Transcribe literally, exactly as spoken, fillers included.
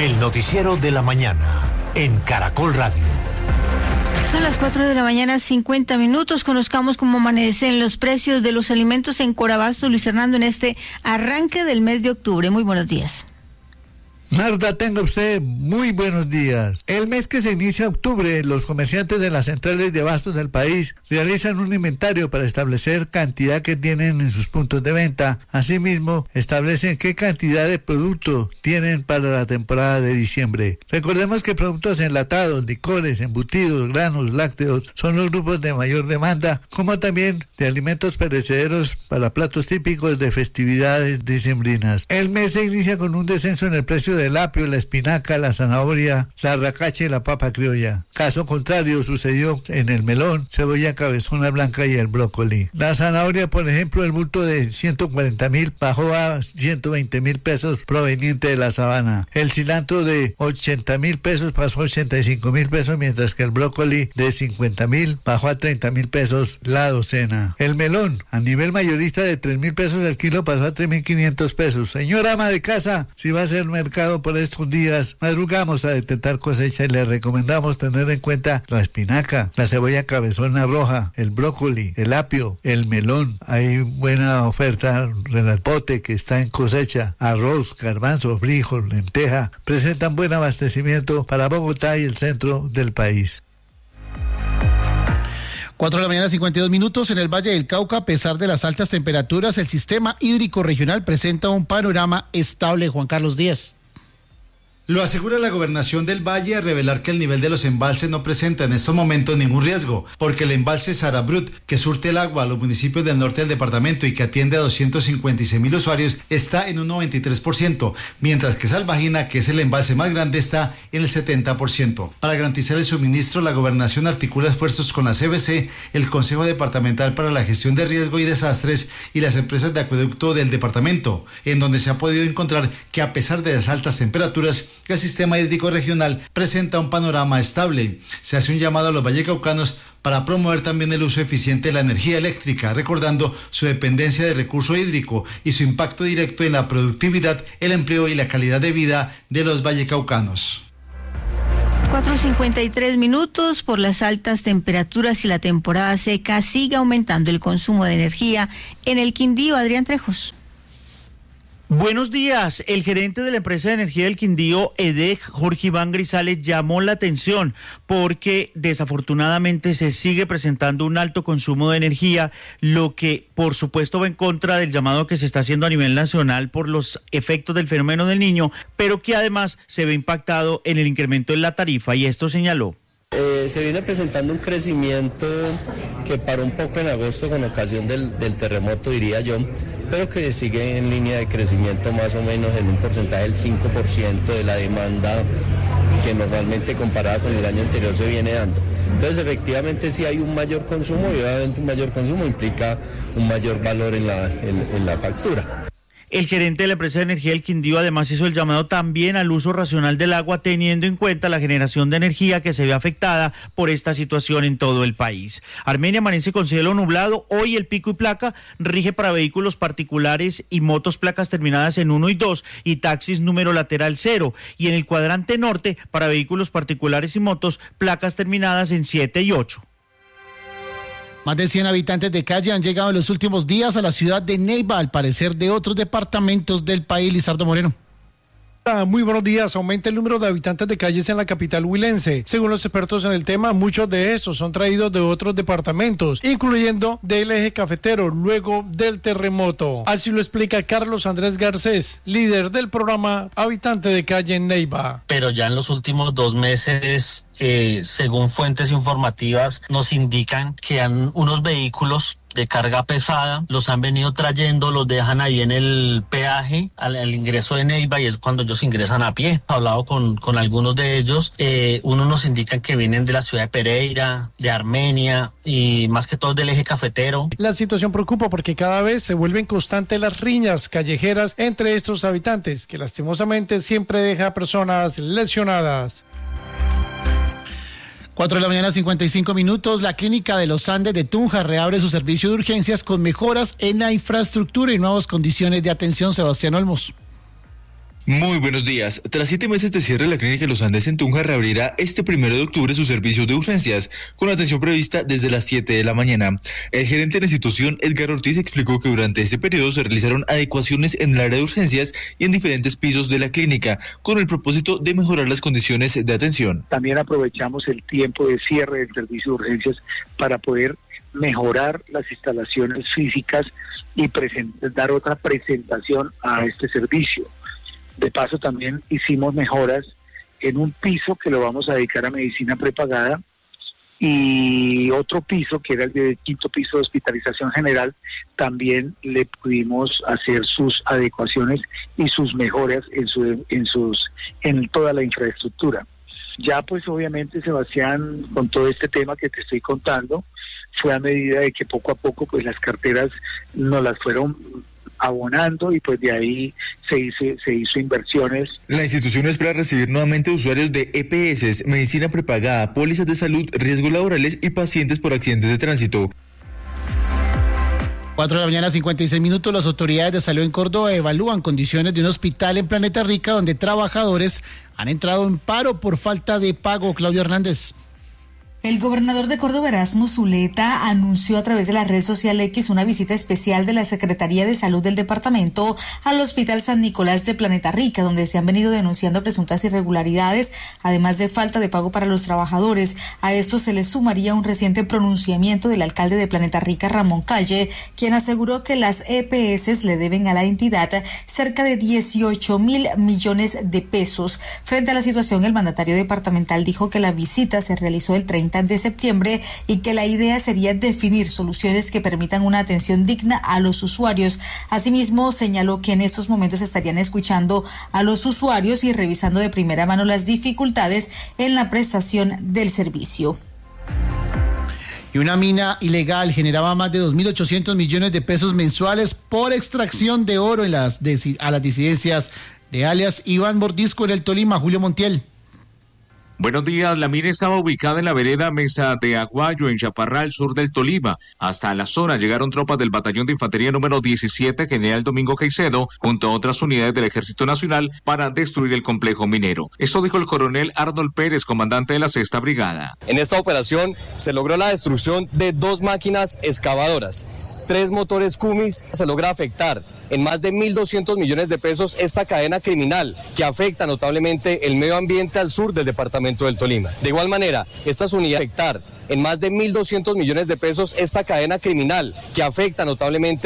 El noticiero de la mañana en Caracol Radio. Son las cuatro de la mañana, cincuenta minutos. Conozcamos cómo amanecen los precios de los alimentos en Corabastos, Luis Hernando, en este arranque del mes de octubre. Muy buenos días. Marta, tenga usted muy buenos días. El mes que se inicia octubre, los comerciantes de las centrales de abastos del país realizan un inventario para establecer cantidad que tienen en sus puntos de venta. Asimismo, establecen qué cantidad de producto tienen para la temporada de diciembre. Recordemos que productos enlatados, licores, embutidos, granos, lácteos son los grupos de mayor demanda, como también de alimentos perecederos para platos típicos de festividades dicembrinas. El mes se inicia con un descenso en el precio de del apio, la espinaca, la zanahoria, la racacha y la papa criolla. Caso contrario sucedió en el melón, cebolla cabezona blanca y el brócoli. La zanahoria, por ejemplo, el bulto de ciento cuarenta mil bajó a ciento veinte mil pesos proveniente de la sabana. El cilantro de ochenta mil pesos pasó a ochenta y cinco mil pesos, mientras que el brócoli de cincuenta mil bajó a treinta mil pesos la docena. El melón, a nivel mayorista, de tres mil pesos el kilo pasó a tres mil quinientos pesos. Señora ama de casa, si va a ser mercado por estos días, madrugamos a detectar cosecha y le recomendamos tener en cuenta la espinaca, la cebolla cabezona roja, el brócoli, el apio, el melón. Hay buena oferta en el pote que está en cosecha. Arroz, garbanzo, frijol, lenteja presentan buen abastecimiento para Bogotá y el centro del país. cuatro de la mañana, cincuenta y dos minutos. En el Valle del Cauca, a pesar de las altas temperaturas, el sistema hídrico regional presenta un panorama estable. Juan Carlos Díaz. Lo asegura la Gobernación del Valle al revelar que el nivel de los embalses no presenta en estos momentos ningún riesgo, porque el embalse Sarabrut, que surte el agua a los municipios del norte del departamento y que atiende a doscientos cincuenta y seis mil usuarios, está en un noventa y tres por ciento, mientras que Salvajina, que es el embalse más grande, está en el setenta por ciento. Para garantizar el suministro, la Gobernación articula esfuerzos con la C B C, el Consejo Departamental para la Gestión de Riesgo y Desastres y las empresas de acueducto del departamento, en donde se ha podido encontrar que, a pesar de las altas temperaturas, el sistema hídrico regional presenta un panorama estable. Se hace un llamado a los vallecaucanos para promover también el uso eficiente de la energía eléctrica, recordando su dependencia del recurso hídrico y su impacto directo en la productividad, el empleo y la calidad de vida de los vallecaucanos. cuatro cincuenta y tres minutos. Por las altas temperaturas y la temporada seca, sigue aumentando el consumo de energía en el Quindío. Adrián Trejos. Buenos días. El gerente de la empresa de energía del Quindío, E D E C, Jorge Iván Grisales, llamó la atención porque desafortunadamente se sigue presentando un alto consumo de energía, lo que por supuesto va en contra del llamado que se está haciendo a nivel nacional por los efectos del fenómeno del Niño, pero que además se ve impactado en el incremento en la tarifa, y esto señaló. Eh, se viene presentando un crecimiento que paró un poco en agosto con ocasión del, del terremoto, diría yo, pero que sigue en línea de crecimiento más o menos en un porcentaje del cinco por ciento de la demanda que normalmente comparada con el año anterior se viene dando. Entonces, efectivamente, si hay un mayor consumo, y obviamente un mayor consumo implica un mayor valor en la, en, en la factura. El gerente de la empresa de energía del Quindío además hizo el llamado también al uso racional del agua, teniendo en cuenta la generación de energía que se ve afectada por esta situación en todo el país. Armenia amanece con cielo nublado. Hoy el pico y placa rige para vehículos particulares y motos placas terminadas en uno y dos y taxis número lateral cero. Y en el cuadrante norte para vehículos particulares y motos placas terminadas en siete y ocho. Más de cien habitantes de calle han llegado en los últimos días a la ciudad de Neiva, al parecer de otros departamentos del país. Lizardo Moreno. Muy buenos días. Aumenta el número de habitantes de calles en la capital huilense. Según los expertos en el tema, muchos de estos son traídos de otros departamentos, incluyendo del eje cafetero, luego del terremoto. Así lo explica Carlos Andrés Garcés, líder del programa Habitante de Calle en Neiva. Pero ya en los últimos dos meses, eh, según fuentes informativas, nos indican que han unos vehículos de carga pesada, los han venido trayendo, los dejan ahí en el peaje al, al ingreso de Neiva, y es cuando ellos ingresan a pie. He hablado con, con algunos de ellos, eh, unos nos indican que vienen de la ciudad de Pereira, de Armenia y más que todo del eje cafetero. La situación preocupa porque cada vez se vuelven constantes las riñas callejeras entre estos habitantes, que lastimosamente siempre deja a personas lesionadas. cuatro de la mañana, cincuenta y cinco minutos. La clínica de los Andes de Tunja reabre su servicio de urgencias con mejoras en la infraestructura y nuevas condiciones de atención. Sebastián Olmos. Muy buenos días. Tras siete meses de cierre, la Clínica Los Andes en Tunja reabrirá este primero de octubre su servicio de urgencias, con atención prevista desde las siete de la mañana. El gerente de la institución, Edgar Ortiz, explicó que durante este periodo se realizaron adecuaciones en el área de urgencias y en diferentes pisos de la clínica, con el propósito de mejorar las condiciones de atención. También aprovechamos el tiempo de cierre del servicio de urgencias para poder mejorar las instalaciones físicas y presentar, dar otra presentación a este servicio. De paso también hicimos mejoras en un piso que lo vamos a dedicar a medicina prepagada y otro piso que era el de quinto piso de hospitalización general, también le pudimos hacer sus adecuaciones y sus mejoras en su, en sus en toda la infraestructura. Ya pues obviamente, Sebastián, con todo este tema que te estoy contando, fue a medida de que poco a poco pues las carteras nos las fueron abonando y pues de ahí se hizo, se hizo inversiones. La institución espera recibir nuevamente usuarios de E P S, medicina prepagada, pólizas de salud, riesgos laborales y pacientes por accidentes de tránsito. cuatro de la mañana, cincuenta y seis minutos. Las autoridades de salud en Córdoba evalúan condiciones de un hospital en Planeta Rica donde trabajadores han entrado en paro por falta de pago. Claudio Hernández. El gobernador de Córdoba, Erasmo Zuleta, anunció a través de la red social X una visita especial de la Secretaría de Salud del departamento al Hospital San Nicolás de Planeta Rica, donde se han venido denunciando presuntas irregularidades, además de falta de pago para los trabajadores. A esto se le sumaría un reciente pronunciamiento del alcalde de Planeta Rica, Ramón Calle, quien aseguró que las E P S le deben a la entidad cerca de dieciocho mil millones de pesos. Frente a la situación, el mandatario departamental dijo que la visita se realizó el treinta de septiembre y que la idea sería definir soluciones que permitan una atención digna a los usuarios. Asimismo, señaló que en estos momentos estarían escuchando a los usuarios y revisando de primera mano las dificultades en la prestación del servicio. Y una mina ilegal generaba más de dos mil ochocientos millones de pesos mensuales por extracción de oro en las, a las disidencias de alias Iván Mordisco en el Tolima. Julio Montiel. Buenos días, la mina estaba ubicada en la vereda Mesa de Aguayo, en Chaparral, sur del Tolima. Hasta la zona llegaron tropas del Batallón de Infantería número diecisiete, General Domingo Caicedo, junto a otras unidades del Ejército Nacional para destruir el complejo minero. Esto dijo el coronel Arnold Pérez, comandante de la Sexta Brigada. En esta operación se logró la destrucción de dos máquinas excavadoras, tres motores Cummins. Se logra afectar en más de mil doscientos millones de pesos esta cadena criminal que afecta notablemente el medio ambiente al sur del departamento del Tolima. De igual manera, estas unidades afectar en más de mil doscientos millones de pesos esta cadena criminal que afecta notablemente